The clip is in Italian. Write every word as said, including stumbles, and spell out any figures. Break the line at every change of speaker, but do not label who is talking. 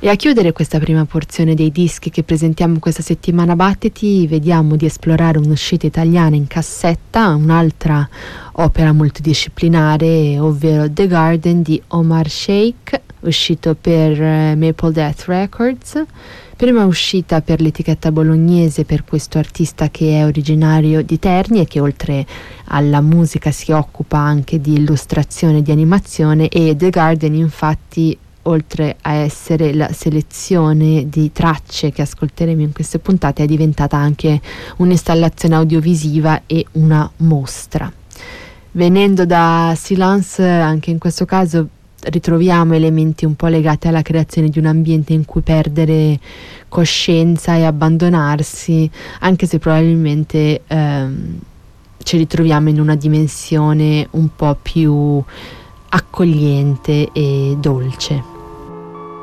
E a chiudere questa prima porzione dei dischi che presentiamo questa settimana Battiti, vediamo di esplorare un'uscita italiana in cassetta, un'altra opera multidisciplinare, ovvero The Garden di Omar Sheikh, uscito per Maple Death Records. Prima uscita per l'etichetta bolognese per questo artista che è originario di Terni e che oltre alla musica si occupa anche di illustrazione e di animazione, e The Garden infatti, oltre a essere la selezione di tracce che ascolteremo in queste puntate, è diventata anche un'installazione audiovisiva e una mostra. Venendo da Silence, anche in questo caso ritroviamo elementi un po' legati alla creazione di un ambiente in cui perdere coscienza e abbandonarsi, anche se probabilmente ehm, ci ritroviamo in una dimensione un po' più accogliente e dolce.